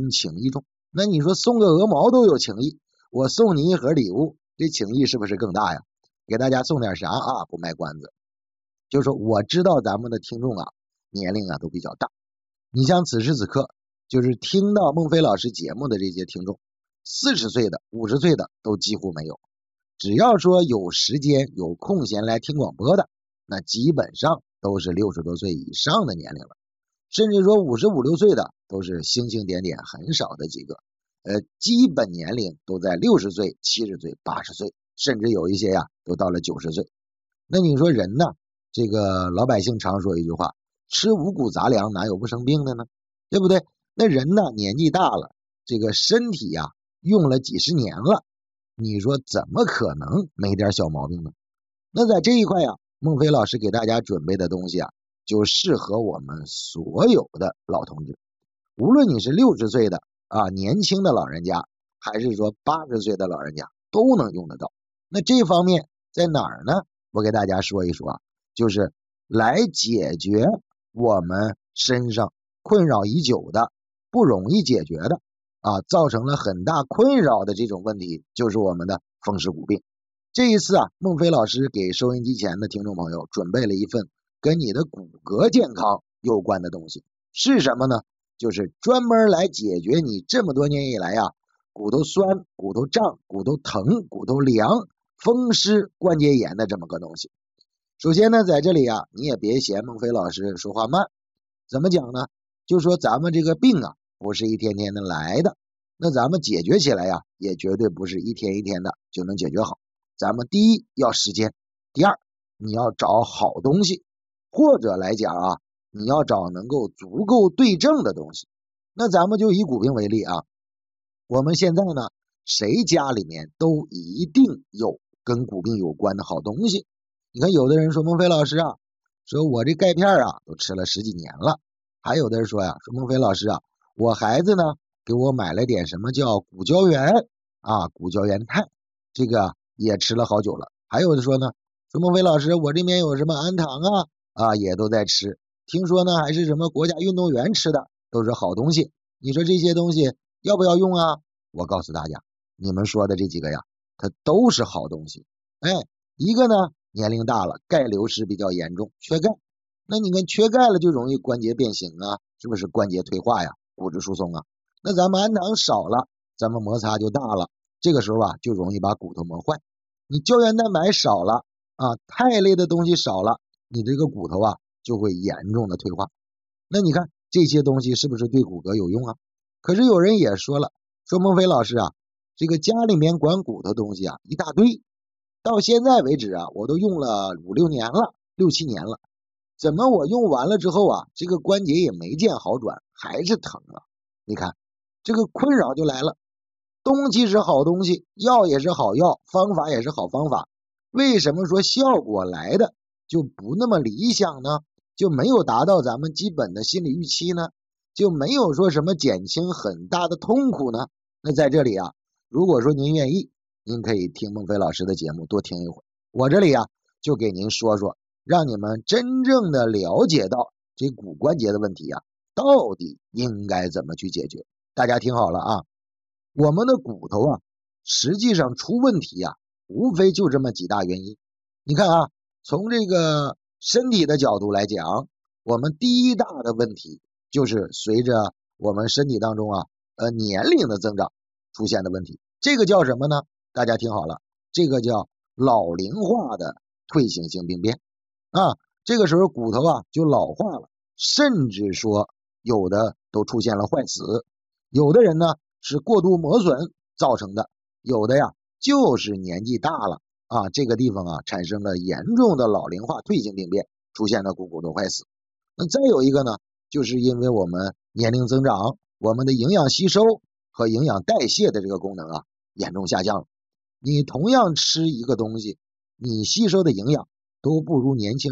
真情意重。那你说送个鹅毛都有情意，我送你一盒礼物，这情意是不是更大呀？给大家送点啥啊？不卖关子，就是说我知道咱们的听众啊年龄啊都比较大，你像此时此刻就是听到孟非老师节目的这些听众，40岁的50岁的都几乎没有，只要说有时间有空闲来听广播的，那基本上都是60多岁以上的年龄了，甚至说55、56岁的都是星星点点很少的几个，基本年龄都在60岁、70岁、80岁，甚至有一些呀都到了90岁。那你说人呢，这个老百姓常说一句话，吃五谷杂粮哪有不生病的呢？对不对？那人呢年纪大了，这个身体呀用了几十年了，你说怎么可能没点小毛病呢？那在这一块呀，孟非老师给大家准备的东西啊，就适合我们所有的老同志，无论你是60岁的啊年轻的老人家，还是说80岁的老人家，都能用得到。那这方面在哪儿呢？我给大家说一说啊，就是来解决我们身上困扰已久的不容易解决的啊，造成了很大困扰的这种问题，就是我们的风湿骨病。这一次啊，孟非老师给收音机前的听众朋友准备了一份跟你的骨骼健康有关的东西，是什么呢？就是专门来解决你这么多年以来啊骨头酸、骨头胀、骨头疼、骨头凉、风湿关节炎的这么个东西。首先呢，在这里啊，你也别嫌孟非老师说话慢，怎么讲呢？就说咱们这个病啊，不是一天天的来的，那咱们解决起来呀，也绝对不是一天一天的就能解决好。咱们第一要时间，第二你要找好东西，或者来讲啊，你要找能够足够对症的东西。那咱们就以骨病为例啊，我们现在呢，谁家里面都一定有跟骨病有关的好东西。你看有的人说孟非老师啊，说我这钙片啊都吃了10几年了，还有的人说呀，说孟非老师啊，我孩子呢给我买了点什么叫骨胶原啊，骨胶原肽，这个也吃了好久了。还有的说呢，说孟非老师，我这边有什么氨糖啊也都在吃，听说呢还是什么国家运动员吃的，都是好东西。你说这些东西要不要用啊？我告诉大家，你们说的这几个呀，它都是好东西。一个呢年龄大了，钙流失比较严重，缺钙。那你看缺钙了就容易关节变形啊，是不是关节退化呀，骨质疏松啊？那咱们氨糖少了，咱们摩擦就大了，这个时候啊就容易把骨头磨坏。你胶原蛋白少了啊，肽类的东西少了，你这个骨头啊就会严重的退化。那你看这些东西是不是对骨骼有用啊？可是有人也说了，说孟非老师啊，这个家里面管骨头东西啊一大堆，到现在为止啊，我都用了5、6年了，6、7年了，怎么我用完了之后啊，这个关节也没见好转，还是疼啊？你看这个困扰就来了，东西是好东西，药也是好药，方法也是好方法，为什么说效果来的就不那么理想呢？就没有达到咱们基本的心理预期呢？就没有说什么减轻很大的痛苦呢？那在这里啊，如果说您愿意，您可以听孟非老师的节目多听一会儿，我这里啊就给您说说，让你们真正的了解到这骨关节的问题啊，到底应该怎么去解决。大家听好了啊，我们的骨头啊，实际上出问题啊，无非就这么几大原因。你看啊，从这个身体的角度来讲，我们第一大的问题就是随着我们身体当中啊年龄的增长出现的问题，这个叫什么呢？大家听好了，这个叫老龄化的退行性病变啊。这个时候骨头啊就老化了，甚至说有的都出现了坏死，有的人呢是过度磨损造成的，有的呀就是年纪大了啊，这个地方啊产生了严重的老龄化退行病变，出现了骨头坏死。那再有一个呢，就是因为我们年龄增长，我们的营养吸收和营养代谢的这个功能啊严重下降了。你同样吃一个东西，你吸收的营养都不如年轻